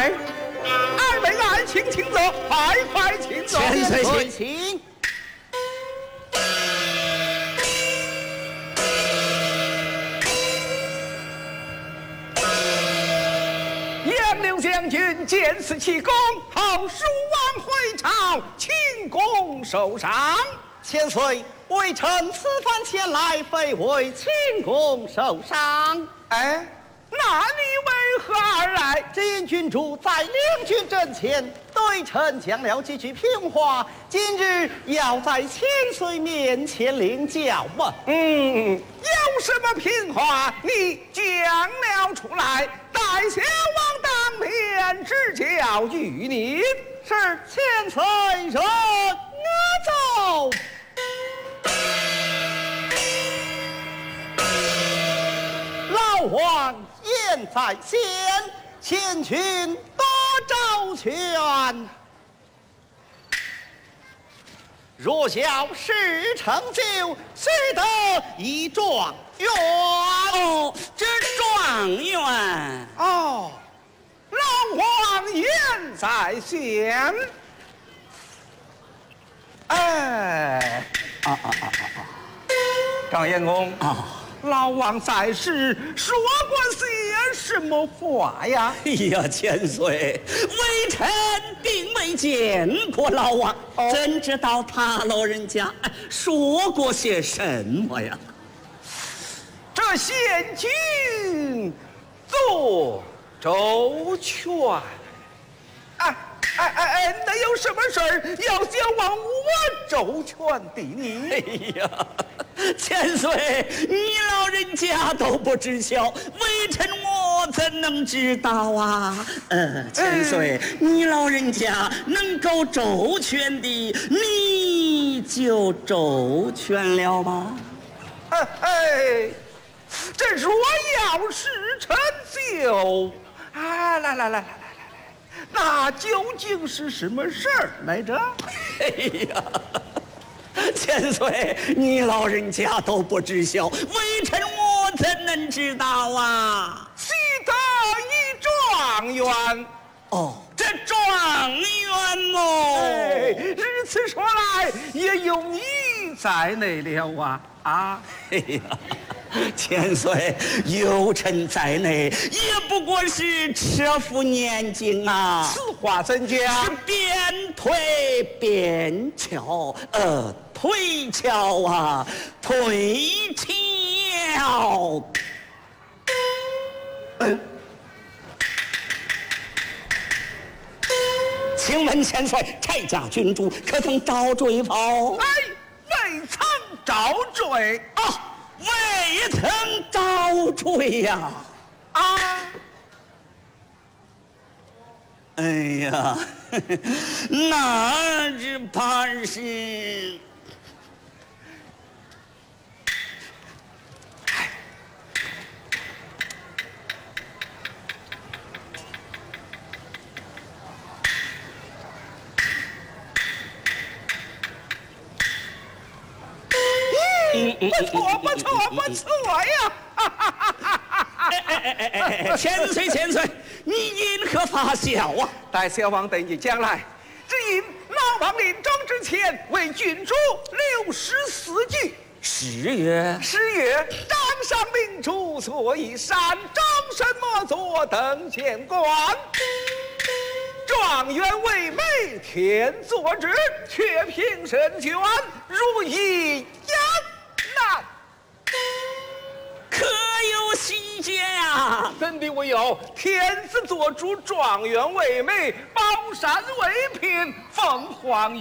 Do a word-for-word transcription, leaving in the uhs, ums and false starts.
来，二位来，请请坐，快快请坐。 千岁请请。 杨柳将军见此奇功，好书往回朝，请功受赏。 千岁，微臣此番前来，非为请功受赏。 哎，那你为何而来？ 只因君主在两军阵前对臣讲了几句评话，今日要在千岁面前领教嘛。 嗯，有什么评话，你讲了出来，待小王当面指教于你。 是千岁人，我走。老王言在先，千军多周全。若小事成就，须得一状元。 哦，这状元哦，老王言在先。哎，啊啊啊啊啊！张延公啊， 老王在世说过些什么话呀？ 哎呀，千岁，微臣并未见过老王， 哦怎知道他老人家哎说过些什么呀？ 这县君做周全。哎哎哎哎，那有什么事儿要想往我周全的你？ 哎呀，千岁，你老人家都不知晓，微臣我怎能知道啊？呃，千岁，你老人家能够周全的，你就周全了吧？ 哎哎，这若要是成就，啊，来来来来来来来，那究竟是什么事儿来着？ 哎呀，千岁，你老人家都不知晓，微臣我怎能知道啊？ 喜得一状元。 哦，这状元哦， 哎，如此说来，也有你在内了啊！啊， 哎呀，千岁，有臣在内，也不过是车夫年纪啊。 此话怎讲？ 是边推边翘，呃，推翘啊，推翘。嗯。请问千岁，柴家郡主可曾招赘否？ 哎，未曾招赘啊，未曾招赘呀！ 啊！ 哎呀，那只怕是…… 不错，不错，不错呀！ 哎哎哎哎哎！千岁，千岁，你因何发笑啊？ 待小王等你将来，只因老王临终之前为郡主留诗四句。 诗曰： 诗曰：掌上明珠所以闪，终身莫作等闲观。状元为媒天作之，却凭身捐，如意养难。 可有细节呀？ 怎的未有？天子做主，状元为媒，宝山为嫔，凤凰